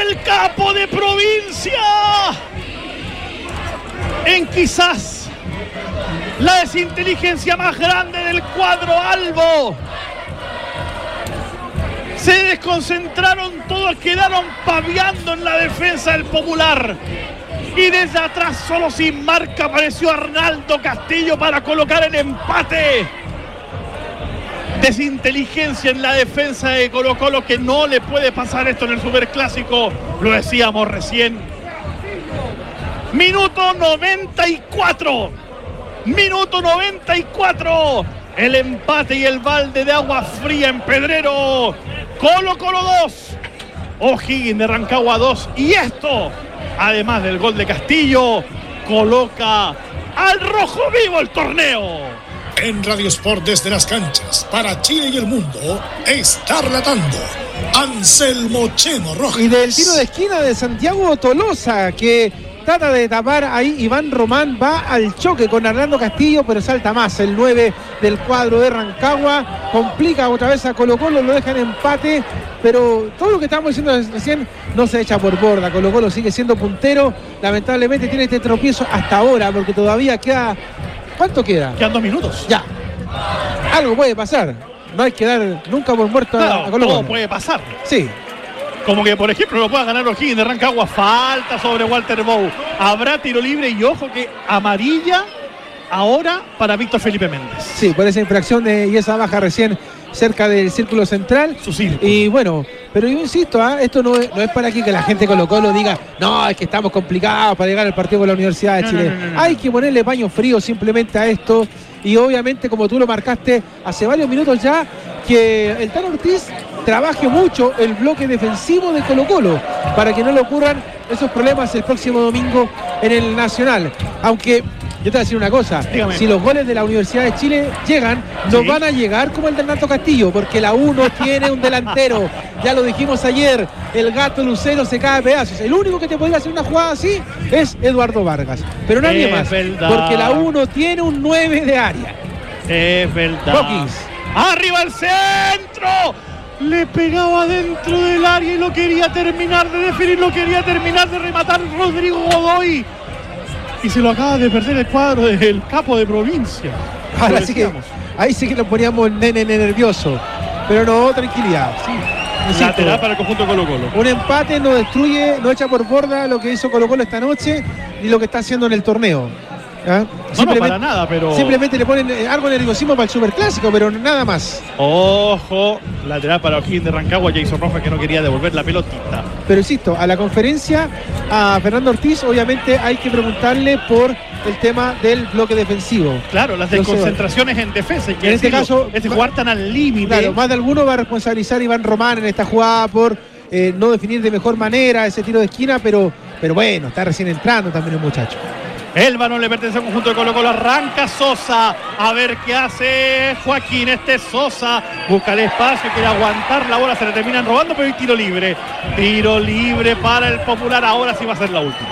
el capo de provincia, en quizás la desinteligencia más grande del cuadro albo. Se desconcentraron todos, quedaron paviando en la defensa del Popular. Y desde atrás, solo sin marca, apareció Arnaldo Castillo para colocar el empate. Desinteligencia en la defensa de Colo-Colo, que no le puede pasar esto en el Superclásico. Lo decíamos recién. Minuto 94. Minuto 94. El empate y el balde de agua fría en Pedrero. Colo-Colo 2. O'Higgins de Rancagua 2. Y esto, además del gol de Castillo, coloca al rojo vivo el torneo. En Radio Sport desde las canchas, para Chile y el mundo, está relatando Anselmo Chemo Rojas. Y del tiro de esquina de Santiago Tolosa, que trata de tapar ahí Iván Román, va al choque con Arnaldo Castillo, pero salta más el 9 del cuadro de Rancagua, complica otra vez a Colo-Colo, lo deja en empate, pero todo lo que estábamos diciendo recién no se echa por borda. Colo-Colo sigue siendo puntero, lamentablemente tiene este tropiezo hasta ahora, porque todavía queda... ¿Cuánto queda? Quedan 2 minutos. Ya. Algo puede pasar. No hay que dar nunca por muerto a Colo-Colo. Todo puede pasar. Sí. Como que, por ejemplo, lo pueda ganar O'Higgins de Rancagua. Falta sobre Walter Bow. Habrá tiro libre y ojo que amarilla ahora para Víctor Felipe Méndez. Sí, por esa infracción y esa baja recién cerca del círculo central. Su círculo. Y bueno, pero yo insisto, esto no es para que la gente de Colo-Colo diga, no, es que estamos complicados para llegar al partido con la Universidad de Chile. No. Hay que ponerle paño frío simplemente a esto. Y obviamente, como tú lo marcaste hace varios minutos ya, que el Tano Ortiz trabaje mucho el bloque defensivo de Colo-Colo para que no le ocurran esos problemas el próximo domingo en el Nacional. Aunque yo te voy a decir una cosa, dígame. Si los goles de la Universidad de Chile llegan, no van a llegar como el de Arnaldo Castillo, porque la U no tiene un delantero. Ya lo dijimos ayer, el Gato Lucero se cae a pedazos. El único que te podría hacer una jugada así es Eduardo Vargas, pero nadie más, verdad. Porque la U no tiene un 9 de área. Es verdad. Hawkins. ¡Arriba el centro! Le pegaba dentro del área y lo quería terminar de definir, lo quería terminar de rematar Rodrigo Godoy. Y se lo acaba de perder el cuadro del capo de provincia. Ahora sí que, ahí sí que lo poníamos nene nervioso. Pero no, tranquilidad. Sí. Lateral para el conjunto de Colo-Colo. Un empate no destruye, no echa por borda lo que hizo Colo-Colo esta noche ni lo que está haciendo en el torneo. No, para nada, pero... Simplemente le ponen algo de nerviosismo para el Superclásico, pero nada más. Ojo, lateral para O'Higgins de Rancagua, Jason Rojas, que no quería devolver la pelotita. Pero insisto, a la conferencia, a Fernando Ortiz, obviamente hay que preguntarle por el tema del bloque defensivo. Claro, las desconcentraciones en defensa. Y que en este caso, jugar tan al límite. Claro, más de alguno va a responsabilizar a Iván Román en esta jugada por no definir de mejor manera ese tiro de esquina, pero bueno, está recién entrando también el muchacho. El balón le pertenece al conjunto de Colo-Colo. Arranca Sosa. A ver qué hace Joaquín. Este es Sosa. Busca el espacio. Quiere aguantar la bola. Se le terminan robando, pero hay tiro libre. Tiro libre para el Popular. Ahora sí va a ser la última.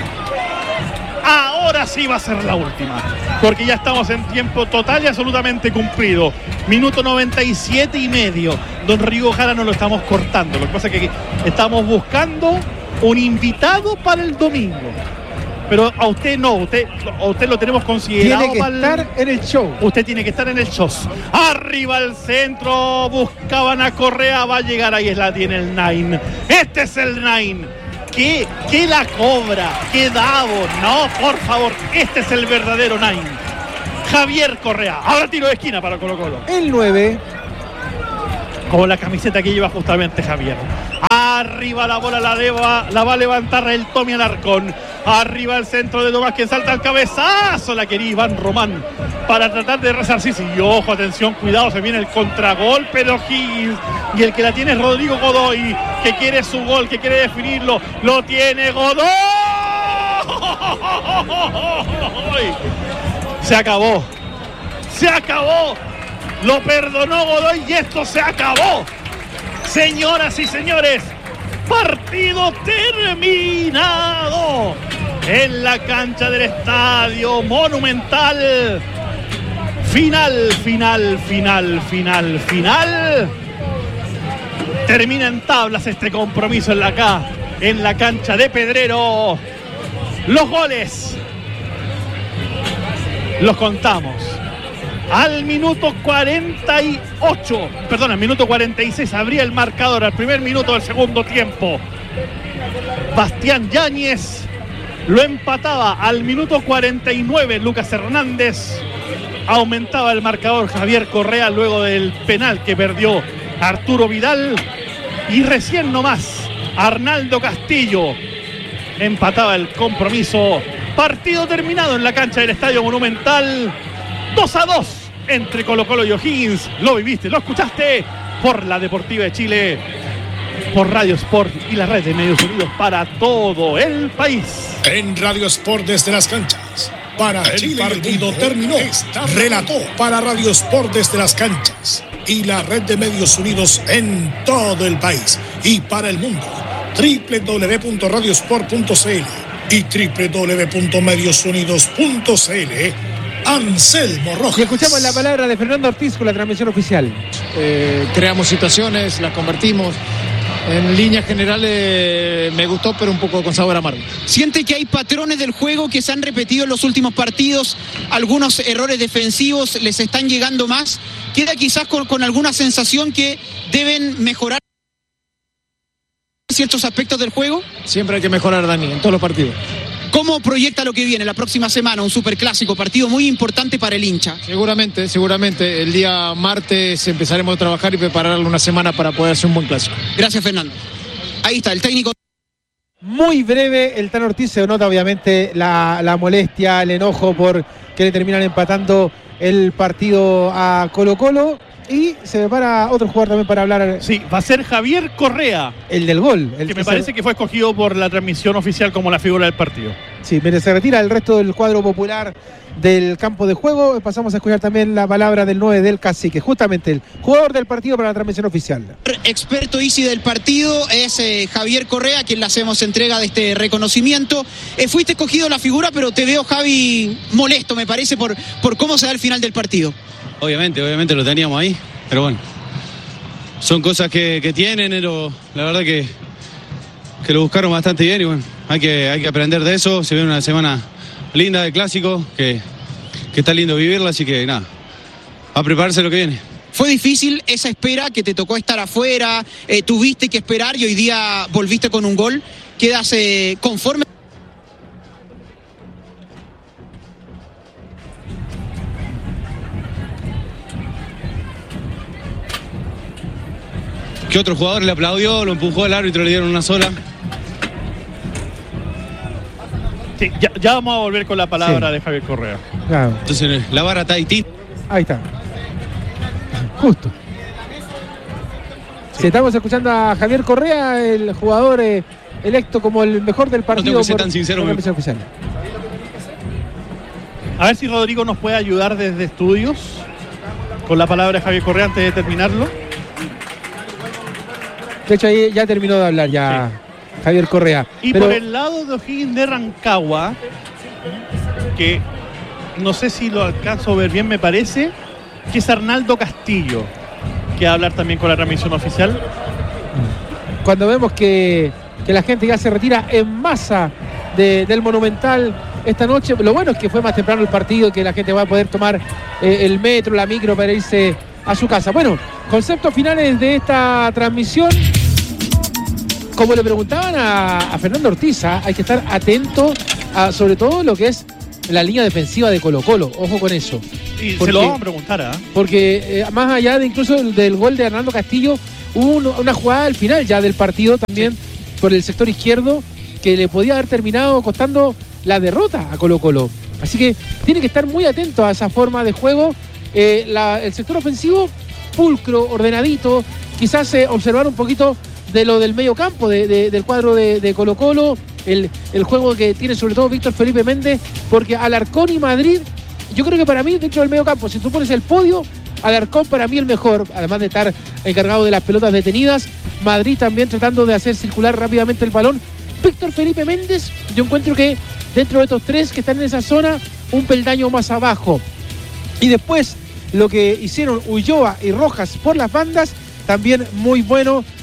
Ahora sí va a ser la última. Porque ya estamos en tiempo total y absolutamente cumplido. Minuto 97 y medio. Don Rigo Jara no lo estamos cortando. Lo que pasa es que estamos buscando un invitado para el domingo. Pero a usted no, usted lo tenemos considerado. Tiene que estar en el show. Usted tiene que estar en el show. Arriba al centro, buscaban a Correa, va a llegar, ahí la tiene el Nine. Este es el Nine. ¿Qué la cobra? ¿Qué dado? No, por favor, este es el verdadero Nine. Javier Correa. Ahora tiro de esquina para Colo-Colo. El 9. Con la camiseta que lleva justamente Javier. Arriba la bola la va a levantar el Tommy Alarcón. Arriba el centro de Tomás, que salta al cabezazo. La quería Iván Román para tratar de resarcirse. Y ojo, atención, cuidado, se viene el contragolpe de O'Higgins. Y el que la tiene es Rodrigo Godoy, que quiere su gol, que quiere definirlo. Lo tiene Godoy. Se acabó. Se acabó. Lo perdonó Godoy y esto se acabó. Señoras y señores, partido terminado en la cancha del Estadio Monumental. Final. Termina en tablas este compromiso en la K. en la cancha de Pedrero. Los goles los contamos. Al minuto 48, perdón, al minuto 46 abría el marcador, al primer minuto del segundo tiempo. Bastián Yáñez lo empataba al minuto 49, Lucas Hernández. Aumentaba el marcador Javier Correa luego del penal que perdió Arturo Vidal. Y recién nomás, Arnaldo Castillo empataba el compromiso. Partido terminado en la cancha del Estadio Monumental. 2-2 entre Colo-Colo y O'Higgins. Lo viviste, lo escuchaste por la Deportiva de Chile, por Radio Sport y la red de medios unidos para todo el país. En Radio Sport desde las canchas, para Chile, el partido terminó. Relató para Radio Sport desde las canchas y la red de medios unidos en todo el país y para el mundo. www.radiosport.cl y www.mediosunidos.cl. Anselmo Rojas. Y escuchamos la palabra de Fernando Ortiz con la transmisión oficial. Creamos situaciones, las convertimos. En líneas generales me gustó, pero un poco con sabor amargo. ¿Siente que hay patrones del juego que se han repetido en los últimos partidos? Algunos errores defensivos les están llegando más. ¿Queda quizás con alguna sensación que deben mejorar ciertos aspectos del juego? Siempre hay que mejorar, Dani, en todos los partidos. ¿Cómo proyecta lo que viene la próxima semana? Un superclásico, partido muy importante para el hincha. Seguramente. El día martes empezaremos a trabajar y prepararle una semana para poder hacer un buen clásico. Gracias, Fernando. Ahí está, el técnico. Muy breve, el Tan Ortiz. Se nota obviamente la molestia, el enojo por que le terminan empatando el partido a Colo-Colo. Y se prepara otro jugador también para hablar. Sí, va a ser Javier Correa. El del gol. Que me parece que fue escogido por la transmisión oficial como la figura del partido. Sí, mientras se retira el resto del cuadro popular del campo de juego, pasamos a escuchar también la palabra del 9 del Cacique, justamente el jugador del partido para la transmisión oficial. Experto Easy del partido es Javier Correa, a quien le hacemos entrega de este reconocimiento. Fuiste escogido la figura, pero te veo, Javi, molesto, me parece, por cómo se da el final del partido. Obviamente lo teníamos ahí, pero bueno, son cosas que tienen, pero la verdad que lo buscaron bastante bien y bueno, hay que aprender de eso. Se viene una semana linda de clásico, que está lindo vivirla, así que nada, a prepararse lo que viene. ¿Fue difícil esa espera que te tocó estar afuera? ¿Tuviste que esperar y hoy día volviste con un gol? ¿Quedas conforme? Que otro jugador le aplaudió, lo empujó al árbitro, le dieron una sola. Sí, ya vamos a volver con la palabra de Javier Correa. Claro. Entonces la vara está ahí. Ahí está. Justo. Si estamos escuchando a Javier Correa, el jugador electo como el mejor del partido. No tengo que ser tan sincero. A ver si Rodrigo nos puede ayudar desde estudios con la palabra de Javier Correa antes de terminarlo. De hecho, ahí ya terminó de hablar ya sí. Javier Correa. Y por el lado de O'Higgins de Rancagua, que no sé si lo alcanzo a ver bien, me parece que es Arnaldo Castillo, que va a hablar también con la transmisión oficial. Cuando vemos que la gente ya se retira en masa del Monumental esta noche, lo bueno es que fue más temprano el partido, que la gente va a poder tomar el metro, la micro para irse a su casa. Bueno, conceptos finales de esta transmisión. Como le preguntaban a Fernando Ortiz, hay que estar atento a sobre todo lo que es la línea defensiva de Colo-Colo. Ojo con eso. Y se lo vamos a preguntar, porque más allá de incluso del gol de Arnaldo Castillo, hubo una jugada al final ya del partido también por el sector izquierdo que le podía haber terminado costando la derrota a Colo-Colo. Así que tiene que estar muy atento a esa forma de juego. El sector ofensivo, pulcro, ordenadito, quizás observar un poquito de lo del medio campo del cuadro de Colo-Colo, el juego que tiene sobre todo Víctor Felipe Méndez, porque Alarcón y Madrid, yo creo que para mí dentro del medio campo, si tú pones el podio, Alarcón para mí el mejor, además de estar encargado de las pelotas detenidas, Madrid también tratando de hacer circular rápidamente el balón. Víctor Felipe Méndez, yo encuentro que dentro de estos tres que están en esa zona, un peldaño más abajo. Y después lo que hicieron Ulloa y Rojas por las bandas, también muy bueno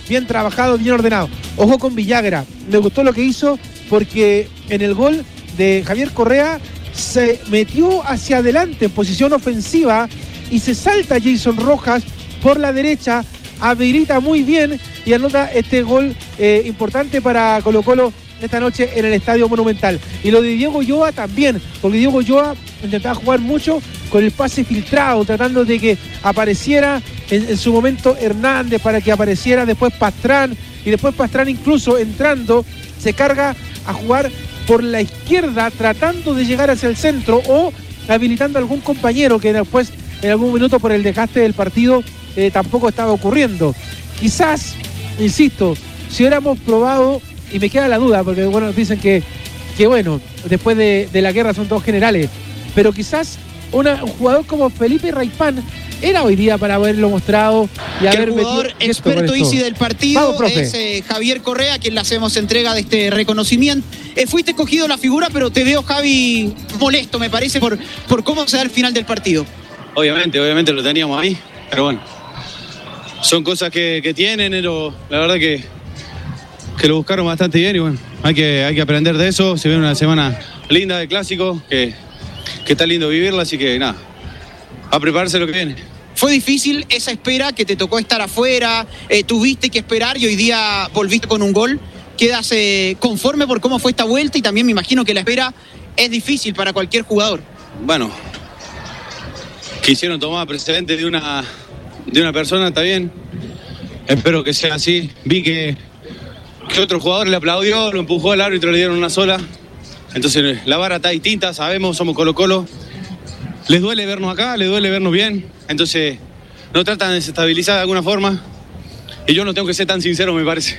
bien trabajado, bien ordenado. Ojo con Villagra, me gustó lo que hizo porque en el gol de Javier Correa se metió hacia adelante en posición ofensiva y se salta Jason Rojas por la derecha, habilita muy bien y anota este gol importante para Colo-Colo esta noche en el Estadio Monumental. Y lo de Diego Ulloa también, porque Diego Ulloa intentaba jugar mucho con el pase filtrado, tratando de que apareciera en su momento Hernández, para que apareciera después Pastrán, y después Pastrán incluso entrando se carga a jugar por la izquierda, tratando de llegar hacia el centro o habilitando a algún compañero que después en algún minuto por el desgaste del partido tampoco estaba ocurriendo. Quizás, insisto, si hubiéramos probado, y me queda la duda, porque bueno, dicen que bueno, después de la guerra son todos generales, pero quizás un jugador como Felipe Raipán era hoy día para haberlo mostrado y haber el jugador experto Isi del partido. Vamos, es Javier Correa, quien le hacemos entrega de este reconocimiento. Fuiste escogido la figura, pero te veo, Javi, molesto, me parece, por cómo se da el final del partido. Obviamente lo teníamos ahí, pero bueno, son cosas que tienen, pero la verdad que lo buscaron bastante bien y bueno, hay que aprender de eso. Se viene una semana linda de clásico, que está lindo vivirla, así que nada, a prepararse lo que viene. ¿Fue difícil esa espera que te tocó estar afuera? ¿Tuviste que esperar y hoy día volviste con un gol? ¿Quedas conforme por cómo fue esta vuelta? Y también me imagino que la espera es difícil para cualquier jugador. Bueno, quisieron tomar precedente de una persona, está bien. Espero que sea así. Vi que otro jugador le aplaudió, lo empujó al árbitro, le dieron una sola. Entonces la vara está distinta, sabemos, somos Colo-Colo. Les duele vernos acá, les duele vernos bien. Entonces no tratan de desestabilizar de alguna forma. Y yo no tengo que ser tan sincero, me parece.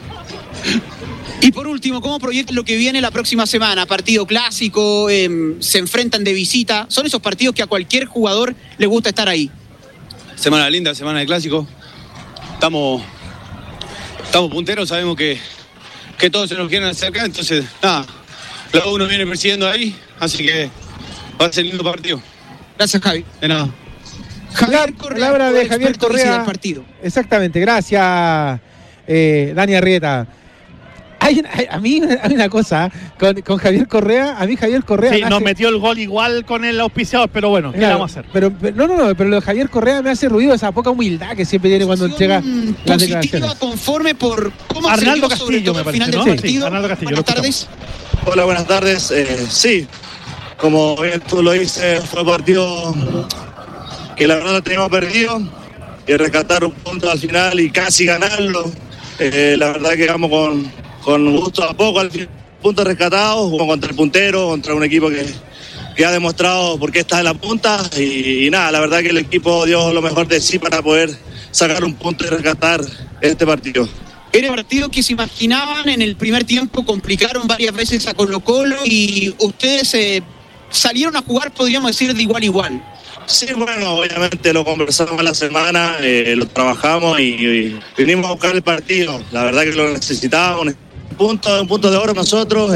Y por último, ¿cómo proyectas lo que viene la próxima semana? Partido clásico, se enfrentan de visita. Son esos partidos que a cualquier jugador le gusta estar ahí. Semana linda, semana de clásico. Estamos punteros, sabemos que todos se nos quieren acercar, entonces nada, la uno viene persiguiendo ahí, así que va a ser lindo partido. Gracias, Javi. De nada. Javier Correa, palabra de Javier Correa. Partido. Exactamente, gracias Dani Arrieta. A mí hay una cosa con Javier Correa, a mí Javier Correa... Sí, nos metió el gol igual con el auspiciador, pero bueno, ¿qué vamos a hacer? Pero lo de Javier Correa me hace ruido esa poca humildad que siempre tiene cuando entrega las declaraciones. Conforme por cómo Arnaldo Castillo, me parece, ¿no? Sí, Arnaldo Castillo. Buenas tardes. Hola, buenas tardes. Sí, como bien tú lo dices, fue un partido que la verdad lo teníamos perdido y rescatar un punto al final y casi ganarlo. La verdad que quedamos con gusto a poco al final, puntos rescatados, jugamos contra el puntero, contra un equipo que ha demostrado por qué está en la punta y nada, la verdad que el equipo dio lo mejor de sí para poder sacar un punto y rescatar este partido. Era un partido que se imaginaban en el primer tiempo, complicaron varias veces a Colo-Colo y ustedes salieron a jugar, podríamos decir, de igual a igual. Sí, bueno, obviamente lo conversamos la semana, lo trabajamos y vinimos a buscar el partido. La verdad que lo necesitábamos, un punto de oro nosotros,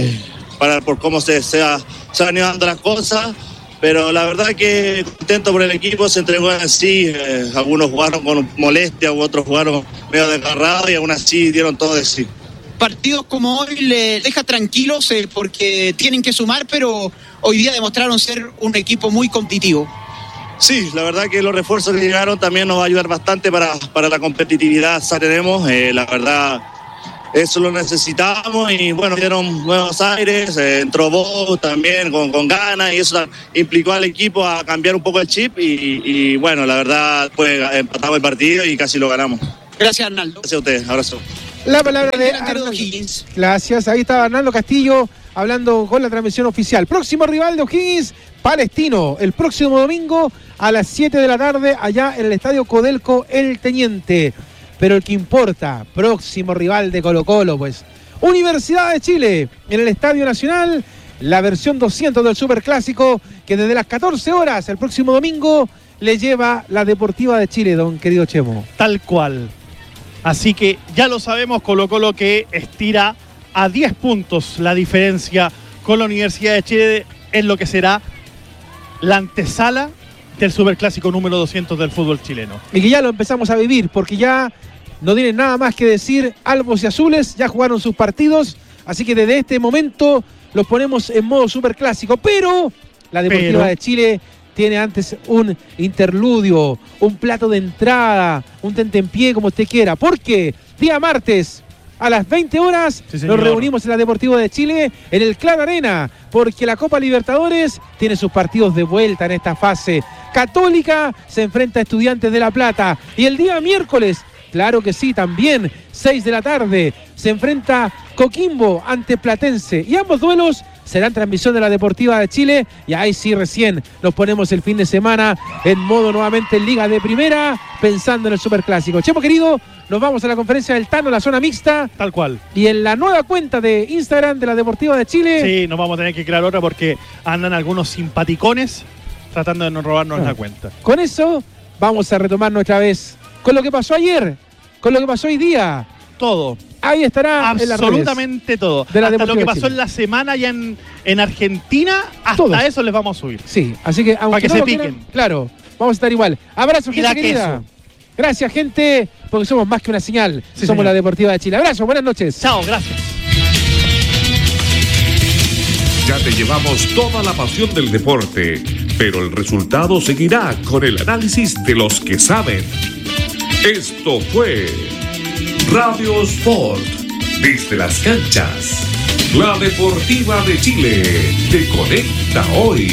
por cómo se han ido dando las cosas, pero la verdad que contento por el equipo, se entregó en sí, algunos jugaron con molestia, otros jugaron medio desgarrados y aún así dieron todo de sí. Partidos como hoy le deja tranquilos porque tienen que sumar, pero hoy día demostraron ser un equipo muy competitivo. Sí, la verdad que los refuerzos que llegaron también nos va a ayudar bastante para la competitividad que tenemos. La verdad, eso lo necesitábamos y bueno, dieron nuevos aires, entró Bo también con ganas y eso implicó al equipo a cambiar un poco el chip y bueno, la verdad, pues empatamos el partido y casi lo ganamos. Gracias, Arnaldo. Gracias a ustedes, abrazo. La palabra de Arnaldo Higgins. Gracias, ahí estaba Arnaldo Castillo hablando con la transmisión oficial. Próximo rival de O'Higgins, Palestino, el próximo domingo a las 7 de la tarde allá en el Estadio Codelco El Teniente. Pero el que importa, próximo rival de Colo-Colo, pues Universidad de Chile en el Estadio Nacional, la versión 200 del Superclásico que desde las 14 horas el próximo domingo le lleva la Deportiva de Chile, don querido Chemo. Tal cual. Así que ya lo sabemos, Colo-Colo que estira a 10 puntos la diferencia con la Universidad de Chile en lo que será la antesala del Superclásico número 200 del fútbol chileno. Y que ya lo empezamos a vivir, porque ya no tienen nada más que decir. Albos y azules ya jugaron sus partidos, así que desde este momento los ponemos en modo superclásico. Pero la Deportiva de Chile tiene antes un interludio, un plato de entrada, un tentempié, como usted quiera. Porque día martes a las 20 horas nos reunimos en la Deportiva de Chile en el Clan Arena, porque la Copa Libertadores tiene sus partidos de vuelta en esta fase. Católica se enfrenta a Estudiantes de La Plata, y el día miércoles, claro que sí, también 6 de la tarde, se enfrenta Coquimbo ante Platense, y ambos duelos serán transmisión de la Deportiva de Chile, y ahí sí recién nos ponemos el fin de semana en modo nuevamente en Liga de Primera, pensando en el Superclásico. Chepo querido, nos vamos a la conferencia del Tano, la zona mixta. Tal cual. Y en la nueva cuenta de Instagram de la Deportiva de Chile. Sí, nos vamos a tener que crear otra porque andan algunos simpaticones tratando de no robarnos la cuenta. Con eso vamos a retomarnos otra vez con lo que pasó ayer, con lo que pasó hoy día. Todo. Ahí estará absolutamente todo. De la hasta lo que pasó Chile. en la semana ya en Argentina, hasta Todos. eso les vamos a subir. Sí, así que aunque para que no se lo piquen. quieran, claro, vamos a estar igual. Abrazo, Y gente da querida. queso. Gracias, gente, porque somos más que una señal. Sí, somos señor. la Deportiva de Chile. Abrazo, buenas noches. Chao, gracias. Ya te llevamos toda la pasión del deporte, pero el resultado seguirá con el análisis de los que saben. Esto fue Radio Sport, desde las canchas. La Deportiva de Chile te conecta hoy.